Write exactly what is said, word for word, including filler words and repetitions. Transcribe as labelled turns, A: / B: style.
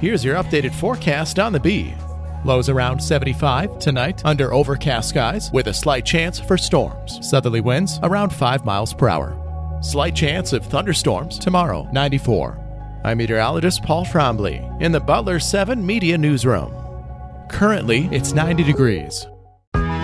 A: Here's your updated forecast on the Bee. Lows around seventy-five tonight under overcast skies with a slight chance for storms. Southerly winds around five miles per hour. Slight chance of thunderstorms tomorrow, ninety-four. I'm meteorologist Paul Trombley in the Butler seven Media Newsroom. Currently, it's ninety degrees.